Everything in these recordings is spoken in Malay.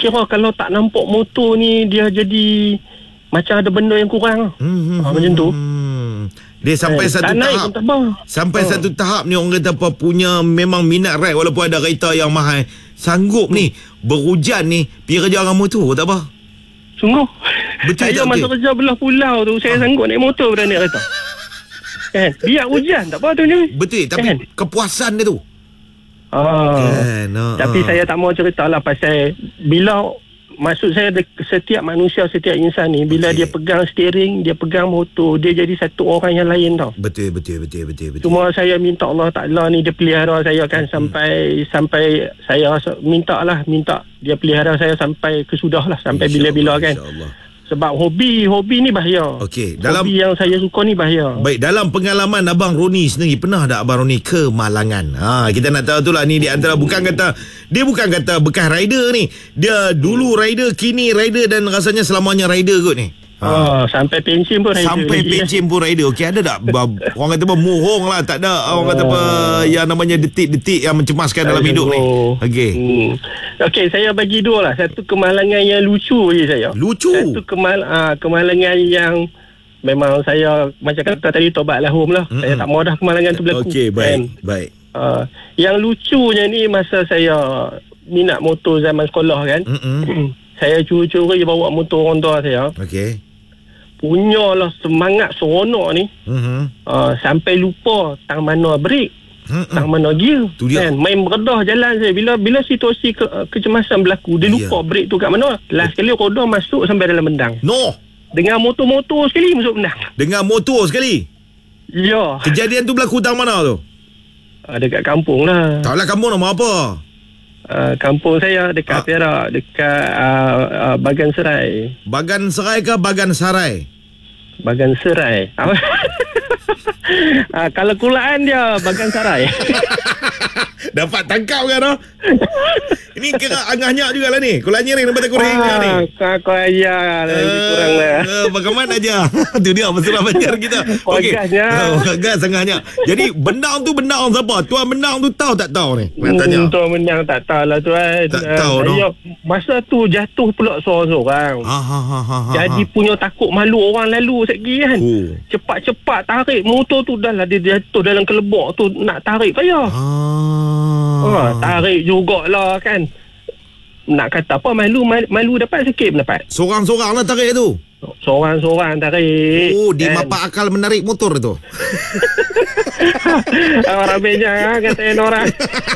kira kalau tak nampak motor ni, dia jadi macam ada benda yang kurang. Macam tu. Dia sampai satu tahap. Satu tahap ni orang kata apa, punya memang minat ride walaupun ada kereta yang mahal. Sanggup ni berhujan ni pergi kerja dengan motor tak apa. Sungguh. Betul. Saya masa kerja belah pulau tu, saya sanggup naik motor pada naik kereta. Kan? Biar hujan tak apa tu ni. Betul, tapi kan? Kepuasan dia tu. Tapi saya tak mau cerita lah pasal bila, maksud saya setiap manusia, setiap insan ni bila dia pegang steering, dia pegang motor, dia jadi satu orang yang lain tau. Betul. Cuma saya minta Allah Ta'ala ni dia pelihara saya kan, sampai saya minta dia pelihara saya sampai kesudah lah, sampai bila-bila kan. Sebab hobi ni bahaya. Okey, hobi yang saya suka ni bahaya. Baik, dalam pengalaman Abang Roni sendiri, pernah tak Abang Roni ke Malangan? Kita nak tahu tu lah ni, di antara bukan kata bekas rider ni. Dia dulu rider, kini rider dan rasanya selamanya rider kot ni. Sampai pension pun rider. Sampai pension pun rider. Okey, ada tak orang kata apa, mohong lah, tak ada orang kata apa yang namanya detik-detik yang mencemaskan dalam hidup ni. Okey. Okey, saya bagi dua lah. Satu kemalangan yang lucu je saya. Lucu? Satu kemalangan yang memang saya macam kata tadi, tobat lahum lah. Saya tak mau dah kemalangan tu berlaku. Okey, baik. Yang lucunya ni, masa saya minat motor zaman sekolah kan, saya curi-curi bawa motor orang tua saya. Okey. Punyalah semangat seronok ni. Sampai lupa tang mana brek, tang mana gear. Kan? Main beredah jalan saya. Bila situasi kecemasan berlaku, dia lupa brek tu kat mana. Last sekali roda masuk sampai dalam bendang. Dengan motor-motor sekali masuk bendang. Dengan motor sekali? Ya. Kejadian tu berlaku tang mana tu? Dekat kampung lah. Taklah kampung nama apa? Kampung saya dekat Perak, dekat Bagan Serai. Bagan Serai ke Bagan Sarai? Bagan Serai. Kalau kulaan dia Bagan Sarai. Dapat tangkap kan tu? Ini kira angahnya jugalah ni. Kulanya ni nampak kurang ni. Kau aja kurang lah. Bagaimana aja? Tu dia pesulah banjar kita. Okey. Gas angahnya. Jadi benang tu benang siapa? Tuan benang tu tahu tak tahu ni? Nak tanya. Tuan benang tak tahulah tuan. Tak tahu no. Masa tu jatuh pula seorang-seorang. Jadi punya takut malu orang lalu sekali kan. Cepat-cepat tarik motor tu, dah lah dia jatuh dalam kelebok tu, nak tarik payah. Tarik jugalah kan. Nak kata apa, malu dapat, sikit dapat. Seorang-seorang lah tarik tu. Seorang-seorang tarik. Dia mapak akal menarik motor tu. Orang beja kata orang.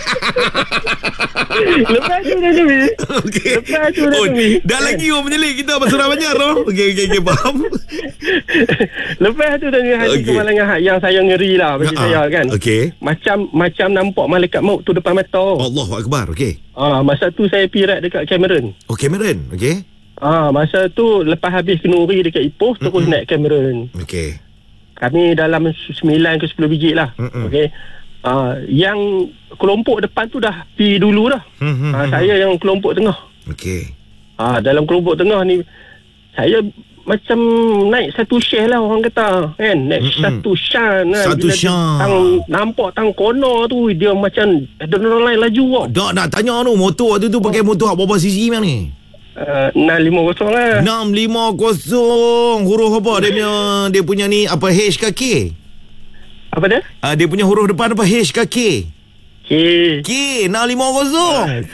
Lepas tu dah demi. Okey. Lepas tu dah demi. Dah lagi orang menyelik kita pasal banyak tu. Okey faham. Lepas tu dah hati kemalangan yang saya ngeri lah bagi saya kan. Okey. Macam nampak malaikat maut tu depan mata. Allahu akbar. Okey. Masa tu saya pirat dekat Cameron. Cameron. Okey. Masa tu lepas habis kenuri dekat Ipoh, terus naik Cameron. Okey. Kami dalam 9 ke 10 biji lah. Okey. Yang kelompok depan tu dah pergi dulu dah. Saya yang kelompok tengah. Okey. Dalam kelompok tengah ni, saya macam naik satu share lah orang kata kan. Naik satu shan lah. Satu shan. Nampak tang corner tu, dia macam adrenaline laju. Tak nak tanya tu, motor tu pakai motor berapa cc memang ni? 650 lah. 650. Huruf apa dia punya ni, apa, H ke K? Apa dia? Dia punya huruf depan apa, H ke K? K 650.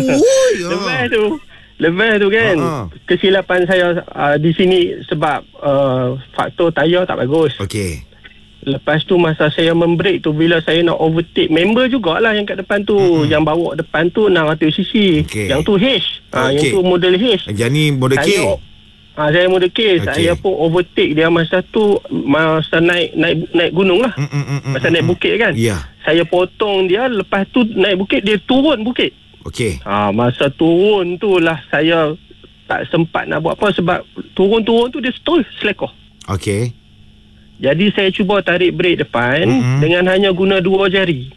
Lepas tu kan, kesilapan saya di sini sebab faktor tayar tak bagus. Okey. Lepas tu masa saya membrake tu, bila saya nak overtake member jugalah yang kat depan tu, yang bawa depan tu 600cc. Yang tu H. Yang tu model H. Yang ni model K. Saya model K. Saya pun overtake dia masa tu, masa naik gunung lah. Masa naik bukit kan. Saya potong dia, lepas tu naik bukit, dia turun bukit. Okey. Masa turun tu lah saya tak sempat nak buat apa, sebab turun-turun tu dia terus selekoh. Okey. Jadi saya cuba tarik brake depan dengan hanya guna 2 jari.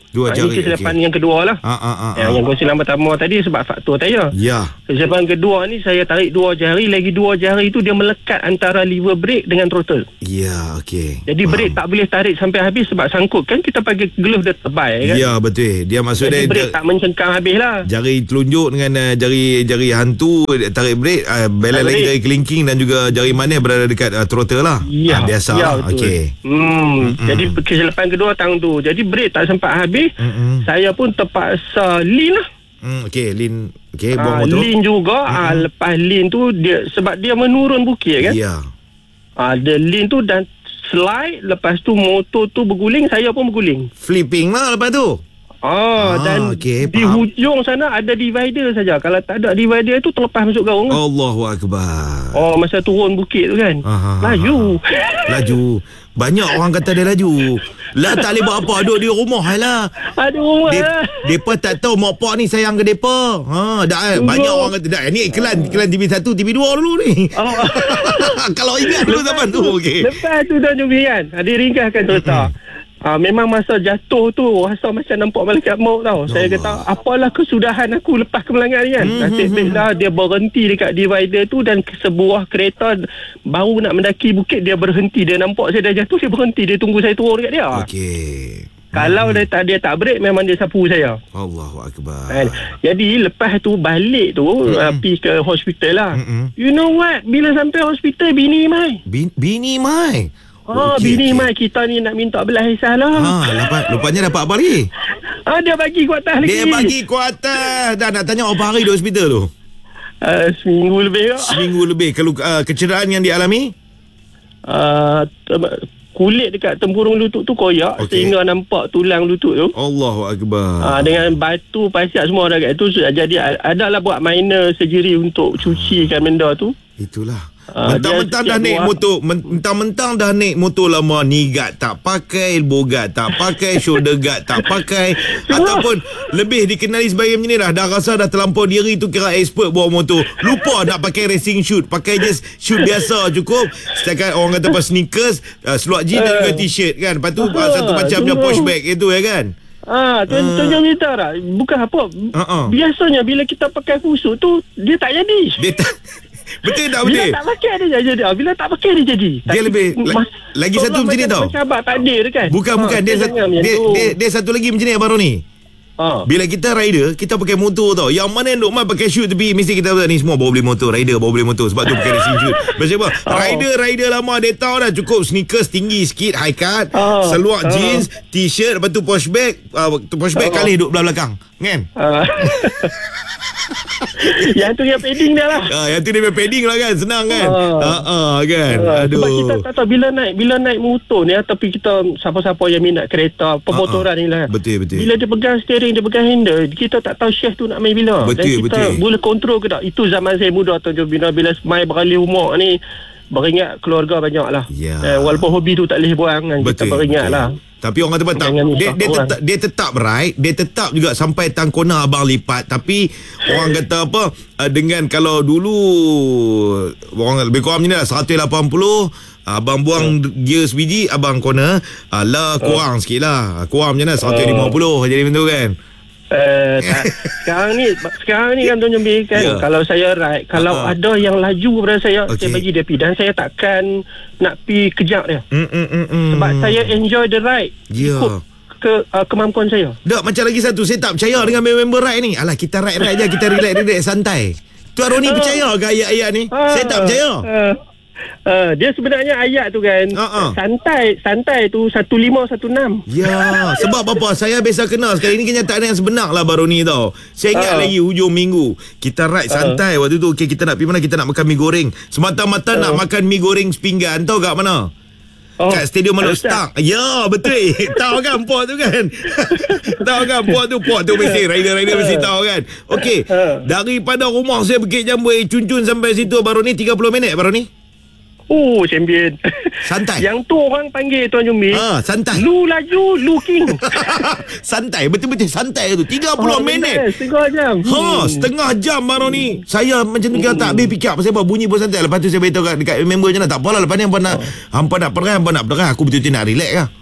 Dua jari. Ini kesilapan yang kedua lah. Yang kesilapan pertama tadi sebab faktor tayar. Ya. Kesilapan kedua ni saya tarik 2 jari, lagi 2 jari tu dia melekat antara lever brake dengan throttle. Ya, okey. Jadi brake tak boleh tarik sampai habis sebab sangkut kan, kita pakai glove dia tebal kan. Ya, betul. Dia maksud jadi dia brake tak mencengkang habis lah. Jari telunjuk dengan jari hantu tarik brake, bela lagi jari kelingking dan juga jari manis berada dekat throttle lah. Ya, biasa ya, lah. Okey. Jadi kesilapan kedua tang tu. Jadi brake tak sempat habis. Saya pun terpaksa lean lah. Okey, lean. Okey, buang motor. Lean juga. Lepas lean tu dia sebab dia menurun bukit kan. Ya. Dia lean tu dan slide. Lepas tu motor tu berguling, saya pun berguling. Flipping lah lepas tu. Dan okay, di hujung sana ada divider saja. Kalau tak ada divider tu terlepas masuk gaung. Allahuakbar. Masa turun bukit tu kan. Laju. Banyak orang kata dia laju. Lah tak boleh buat apa, duduk di rumah lah. Ada rumah lah. Depa tak tahu mak pak ni sayang ke depa. Banyak orang kata dah ni iklan TV1, TV2 dulu ni. Kalau ingat dulu zaman tu. Okey. Lepas tu dah jumpa kan. Dia ringkaskan cerita. Memang masa jatuh tu rasa macam nampak malaikat maut tau. Saya kata apalah kesudahan aku lepas kemalangan ni kan. Nasib baiklah dia berhenti dekat divider tu dan sebuah kereta baru nak mendaki bukit dia berhenti. Dia nampak saya dah jatuh, dia berhenti, dia tunggu saya turun dekat dia. Okey. Kalau dia tak break memang dia sapu saya. Allahuakbar. Jadi lepas tu balik tu pergi ke hospital lah. You know what? Bila sampai hospital bini mai. Bini mai. Bini mai kita ni nak minta belah hisah lah. Lupanya dapat apa lagi? Dia bagi kuatah lagi. Dia bagi kuatah. Dah nak tanya berapa hari di hospital tu? Seminggu lebih. Seminggu lebih. Kecederaan yang dialami? Kulit dekat tempurung lutut tu koyak, sehingga nampak tulang lutut tu. Allahuakbar. Dengan batu pasiak semua ada kat tu. Jadi adalah buat minor surgery untuk cucikan benda tu. Itulah. Mentang-mentang dah naik motor, mentang-mentang dah naik motor lama, knee guard tak pakai, elbow guard tak pakai, shoulder guard tak pakai, ataupun lebih dikenali sebagai macam ni dah rasa dah terlampau diri tu, kira expert bawa motor, lupa nak pakai racing shoe, pakai just shoe biasa cukup. Setakat orang kata pas sneakers, seluar jeans dan juga t-shirt kan. Lepas tu satu macam pushback itu ya kan. Tuan minta tak? Bukan apa. Biasanya bila kita pakai khusus tu dia tak jadi. Betul tak betul? Bila tak pakai dia jadi. Bila tak pakai dia jadi. Dia lebih lagi satu macam ni tau. Macam takdir kan. Bukan dia satu lagi macam ni Abang Roni. Bila kita rider, kita pakai motor tau. Yang mana Dok Mat pakai shoot tepi, mesti kita ni semua bawa beli motor, rider bawa beli motor, sebab tu pakai racing shoot. Macam apa? Rider lama dia tahu dah, cukup sneakers tinggi sikit, high cut, seluar jeans, t-shirt, lepas tu pushback, kali duduk belah belakang kan. Yang tu dia padding dia lah. Yang tu dia padding lah kan. Senang kan. Kan. Aduh. Sebab kita tak tahu bila naik motor ni, tapi kita siapa-siapa yang minat kereta pemotoran ni lah. Betul. Bila dia pegang steering, dia pegang handle, kita tak tahu shift tu nak main bila. Dan kita boleh kontrol ke tak. Itu zaman saya muda tu. Bila mai beralih umur ni, beringat keluarga banyak lah. Walaupun hobi tu tak boleh buang kan. Kita beringat lah. Tapi orang kata tak, dia tetap right, dia tetap juga sampai tangkona abang lipat. Tapi orang kata apa, dengan kalau dulu orang lebih kurang macam ni lah 180, abang buang gear sebiji, abang corner kurang sikit lah, kurang macam mana 150 jadi macam tu kan. Sekarang ni kan Tuan Jombi kan, kalau saya ride, kalau ada yang laju daripada saya bagi dia pergi, dan saya takkan nak pergi kejap dia. Sebab saya enjoy the ride, ikut kemampuan saya. Dok, macam lagi satu, saya tak percaya dengan member ride ni. Alah, kita ride je, kita relax santai. Tuan Roni percaya ke ayat-ayat ni? Saya tak percaya. Dia sebenarnya ayat tu kan, santai tu 1516. Ya, sebab apa? Saya biasa kenal. Sekali ni kenyataan yang sebenar lah baru ni tau. Saya ingat lagi hujung minggu kita ride santai. Waktu tu kita nak pergi mana? Kita nak makan mi goreng. Semata-mata nak makan mi goreng sepinggan. Tahu kat mana? Kat Stadium Maluk Stark. Ya, betul. Tahu kan Port tu kan? Tahu kan Port tu mesti rider mesti tahu kan. Okey, daripada rumah saya Bukit Jambui Cun sampai situ baru ni 30 minit baru ni. Champion. Santai. Yang tu orang panggil Tuan Jombi, santai. Lu laju, lu king. Santai, betul-betul santai tu. 30 minit. Setengah jam. Setengah jam baru ni. Saya macam tu tak habis fikir pasal apa, bunyi pun santai. Lepas tu saya beritahu dekat member je lah, tak apalah, lepas ni hampa nak perang, aku betul-betul nak relax lah.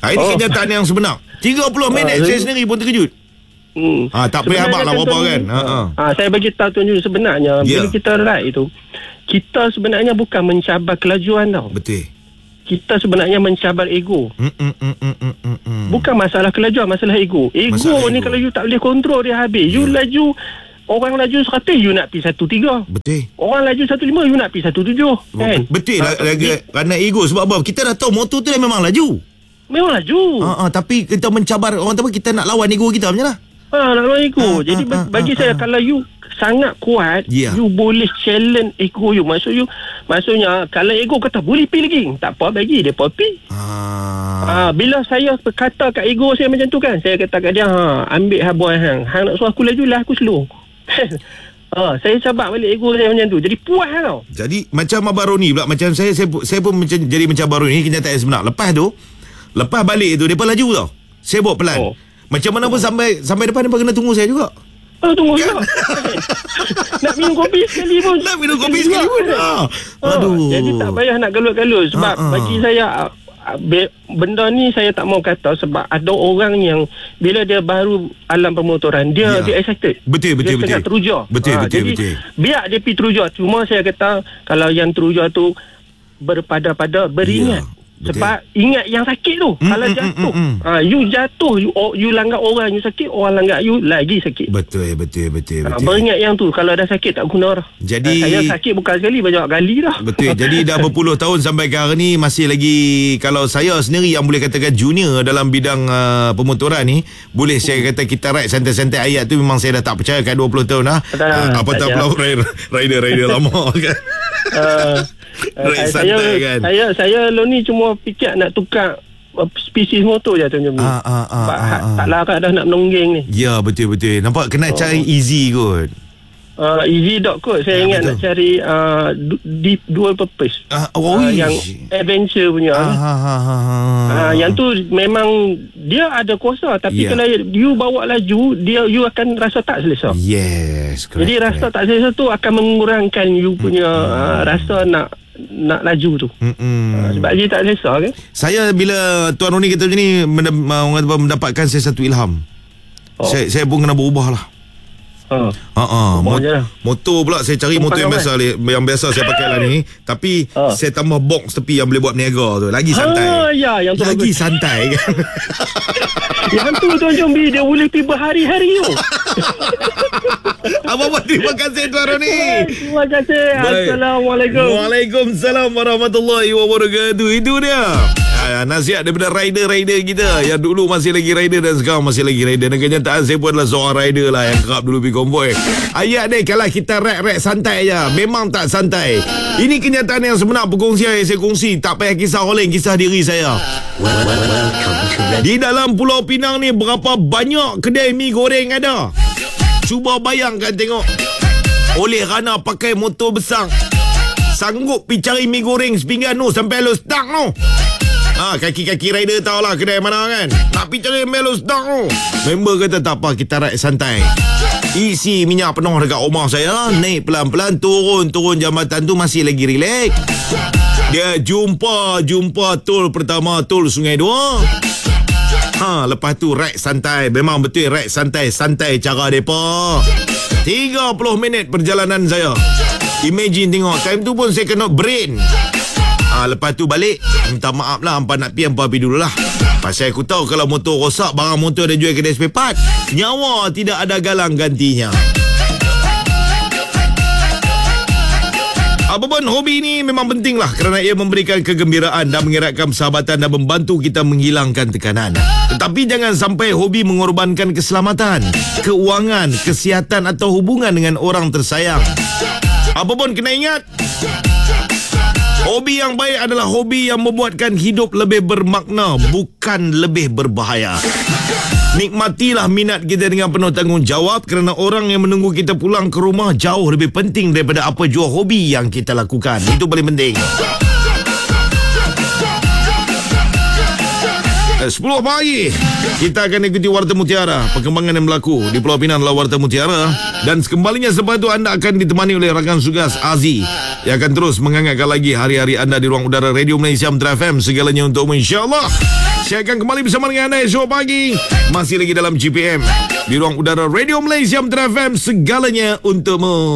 Ini kenyataan yang sebenar. 30 minit saya sendiri pun terkejut. Tak payah abang lah berapa kan. Saya bagi tahu Tuan Ju, sebenarnya bila kita ride itu, kita sebenarnya bukan mencabar kelajuan tau. Betul. Kita sebenarnya mencabar ego. Bukan masalah kelajuan, masalah ego. Ego ni kalau you tak boleh kontrol dia habis. You laju, orang laju 100, you nak pergi 13. Betul. Orang laju 15, you nak pergi 17 kan? Betul lah, kerana ego. Sebab apa? Kita dah tahu motor tu memang laju. Memang laju. Tapi kita mencabar, orang tahu kita nak lawan ego kita macam mana? Nak lawan ego. Jadi bagi saya, kalau you sangat kuat, you boleh challenge ego you. Maksudnya kalau ego kata boleh pergi lagi, tak apa, bagi dia pergi. Bila saya berkata kat ego saya macam tu kan, saya kata kat dia, ambil habuan hang nak suruh aku laju lah, aku slow. Saya cabar balik ego saya macam tu. Jadi puas tau. Jadi macam Abang Roni pula, macam saya pun jadi macam Abang Roni. Ini kenyataan yang sebenar. Lepas balik tu depa laju tau. Saya bawa pelan. Macam mana pun sampai depan depa kena tunggu saya juga. Tunggu juga. Nak minum kopi sekali pun. Aduh. Jadi tak payah nak galut-galut. Sebab bagi saya, benda ni saya tak mau kata. Sebab ada orang yang bila dia baru alam pemotoran, dia excited. Betul. Dia sangat teruja. Betul. Biar dia pergi teruja. Cuma saya kata, kalau yang teruja tu berpada-pada, beringat. Sebab ingat yang sakit tu. Kalau jatuh, you jatuh, you langgar orang, you sakit, orang langgar you lagi sakit. Betul. Beringat yang tu. Kalau dah sakit tak guna dah. Jadi saya sakit bukan sekali, banyak kali dah. Betul. Jadi dah berpuluh tahun sampai ke hari ni masih lagi, kalau saya sendiri yang boleh katakan junior dalam bidang pemotoran ni, boleh saya kata kita ride santai-santai ayat tu memang saya dah tak percaya kat 20 tahun dah. Apatah pula rider lama kan. Saya lo ni cuma fikir nak tukar spesies motor je Tuan Ju. Tak larat dah nak menonggeng ni. Ya, betul. Nampak kena cari easy kot. Easy dot kot. Saya ingat betul. Nak cari deep dual purpose. Yang adventure punya. Yang tu memang dia ada kuasa, tapi kalau you bawa laju, you akan rasa tak selesa. Yes, correct. Jadi rasa tak selesa tu akan mengurangkan you punya rasa nak laju tu. Sebab dia tak selesa kan. Saya bila Tuan Roni kata macam ni, mendapatkan saya satu ilham. Saya pun kena berubah lah. Motor pula saya cari motor yang biasa saya pakai lah ni, tapi saya tambah box tepi yang boleh buat berniaga tu. Lagi santai. Yang tu lagi bagus. Santai kan. Yang tu Tuan Jombi, dia boleh pergi berhari-hari tu. Apa-apa, terima kasih Tuan Roni. Terima kasih. Assalamualaikum. Waalaikumsalam warahmatullahi wabarakatuh. Itu dia nasihat daripada rider-rider kita yang dulu masih lagi rider dan sekarang masih lagi rider. Dan kenyataan saya pun adalah seorang rider lah yang kerap dulu pergi konvoi. Ayat ni kalau kita rek santai je, memang tak santai. Ini kenyataan yang sebenar, perkongsian yang saya kongsi. Tak payah kisah orang lain, kisah diri saya. Di dalam Pulau Pinang ni berapa banyak kedai mi goreng ada? Cuba bayangkan tengok. Oleh kerana pakai motor besar, sanggup pergi cari mi goreng sepinggan tu sampai lo stuck tu. Kaki-kaki rider tahulah kedai mana kan. Nak pergi cari melo stock tu. Member kata tak apa, kita ride santai. Isi minyak penuh dekat rumah saya, naik pelan-pelan, turun jambatan tu masih lagi relax. Dia jumpa tol pertama, tol Sungai Dua. Lepas tu ride santai. Memang betul ride santai cara depa. 30 minit perjalanan saya. Imagine tengok, time tu pun saya kena brain. Lepas tu balik, minta maaf lah, hampa nak pergi dululah. Pasal aku tahu kalau motor rosak, barang motor dia jual kedai spare part, nyawa tidak ada galang gantinya. Apapun hobi ni memang penting lah, kerana ia memberikan kegembiraan dan mengeratkan persahabatan dan membantu kita menghilangkan tekanan. Tetapi jangan sampai hobi mengorbankan keselamatan, keuangan, kesihatan atau hubungan dengan orang tersayang. Apapun kena ingat, hobi yang baik adalah hobi yang membuatkan hidup lebih bermakna, bukan lebih berbahaya. Nikmatilah minat kita dengan penuh tanggungjawab, kerana orang yang menunggu kita pulang ke rumah jauh lebih penting daripada apa jua hobi yang kita lakukan. Itu paling penting. 10 pagi kita akan ikuti Warta Mutiara. Perkembangan yang berlaku di Pulau Pinang adalah Warta Mutiara. Dan sekembalinya selepas itu anda akan ditemani oleh rakan tugas Aziz yang akan terus menghangatkan lagi hari-hari anda di ruang udara Radio Malaysia Metro FM. Segalanya untukmu, insyaAllah. Saya akan kembali bersama dengan anda esok pagi. Masih lagi dalam GPM di ruang udara Radio Malaysia Metro FM, segalanya untukmu.